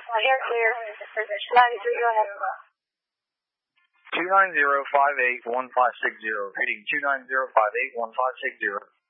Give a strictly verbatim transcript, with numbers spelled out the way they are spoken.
Uh, here, clear. ninety-three, go ahead. two nine zero five eight one five six zero. Reading two nine zero five eight one five six zero.